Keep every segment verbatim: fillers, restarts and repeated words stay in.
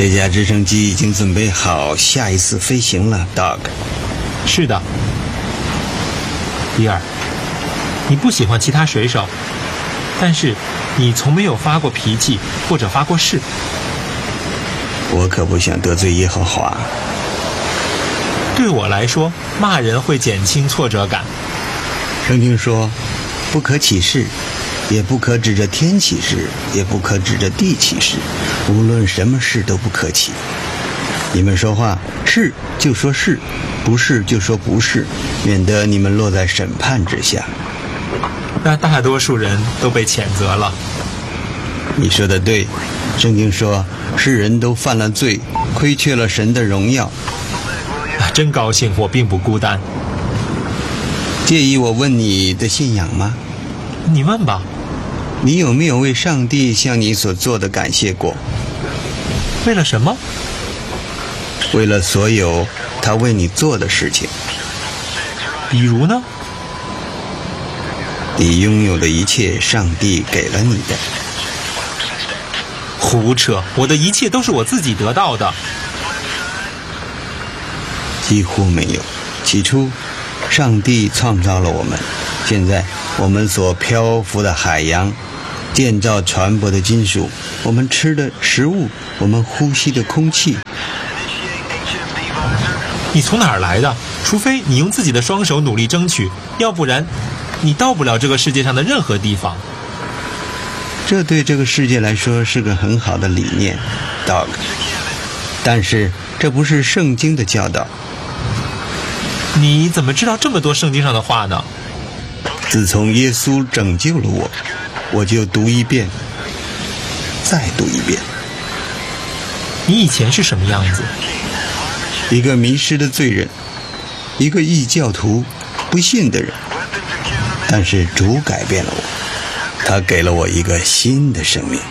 这架直升机已经准备好下一次飞行了 Doug。 是的。比尔，你不喜欢其他水手，但是你从没有发过脾气或者发过誓。 我可不想得罪耶和华。 对我来说，骂人会减轻挫折感。 圣经说，不可起誓，也不可指着天起誓，也不可指着地起誓，无论什么事都不可起。你们说话是就说是，不是就说不是，免得你们落在审判之下。 那大多数人都被谴责了。 你说的对，圣经说世人都犯了罪，亏缺了神的荣耀。 啊，真高兴我并不孤单。 介意我问你的信仰吗？ 你问吧。 你有没有为上帝向你所做的感谢过？ 为了什么？ 为了所有他为你做的事情。 比如呢？ 你拥有的一切，上帝给了你的。 胡扯，我的一切都是我自己得到的。 几乎没有。起初上帝创造了我们，现在我们所漂浮的海洋，建造船舶的金属，我们吃的食物，我们呼吸的空气。 你从哪儿来的？除非你用自己的双手努力争取，要不然你到不了这个世界上的任何地方。 这对这个世界来说是个很好的理念 Doug， 但是这不是圣经的教导。 你怎么知道这么多圣经上的话呢？ 自从耶稣拯救了我，我就读一遍再读一遍。 你以前是什么样子？ 一个迷失的罪人，一个异教徒，不信的人。但是主改变了我，他给了我一个新的生命。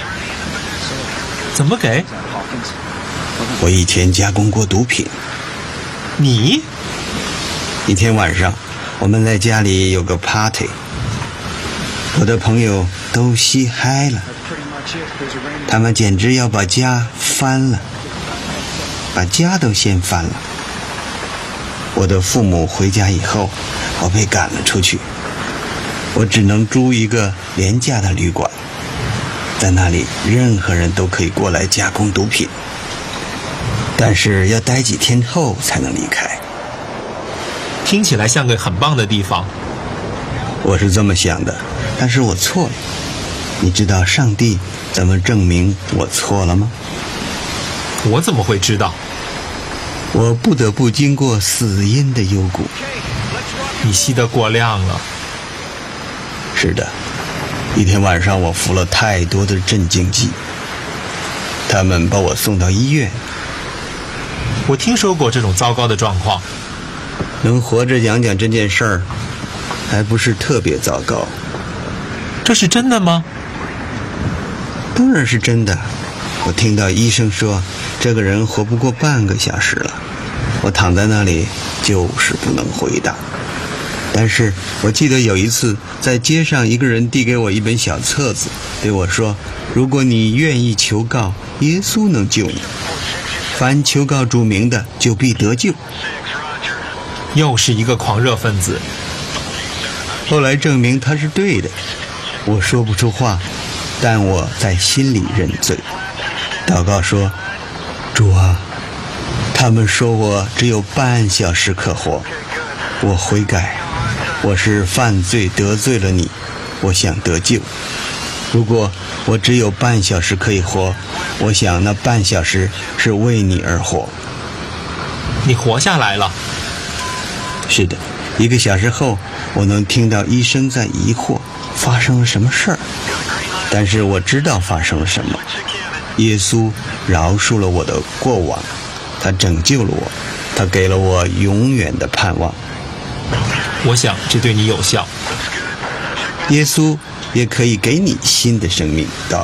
怎么给？ 我以前加工过毒品。 你？ 一天晚上，我们在家里有个 party， 我的朋友都吸嗨了，他们简直要把家翻了，把家都掀翻了。我的父母回家以后，我被赶了出去，我只能租一个廉价的旅馆，在那里任何人都可以过来加工毒品，但是要待几天后才能离开。 听起来像个很棒的地方。 我是这么想的，但是我错了。你知道上帝怎么证明我错了吗？ 我怎么会知道？ 我不得不经过死荫的幽谷。 你吸得过量了。 是的，一天晚上我服了太多的镇静剂，他们把我送到医院。 我听说过这种糟糕的状况。 能活着讲讲这件事儿，还不是特别糟糕。 这是真的吗？ 当然是真的。我听到医生说，这个人活不过半个小时了。我躺在那里，就是不能回答。但是我记得有一次，在街上，一个人递给我一本小册子，对我说：“如果你愿意求告，耶稣能救你。凡求告主名的，就必得救。” 又是一个狂热分子。 后来证明他是对的。我说不出话，但我在心里认罪，祷告说：“主啊，他们说我只有半小时可活，我悔改，我是犯罪得罪了你，我想得救。如果我只有半小时可以活，我想那半小时是为你而活。” 你活下来了。 是的，一个小时后，我能听到医生在疑惑发生了什么事儿，但是我知道发生了什么。耶稣饶恕了我的过往，他拯救了我，他给了我永远的盼望。 我想这对你有效。 耶稣也可以给你新的生命 Doug。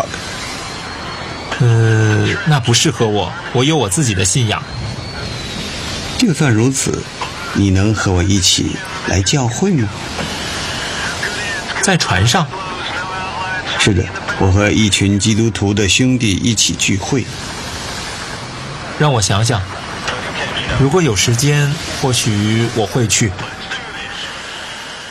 呃，那不适合我，我有我自己的信仰。 就算如此，你能和我一起来教会吗？ 在船上？ 是的，我和一群基督徒的兄弟一起聚会。 让我想想，如果有时间，或许我会去。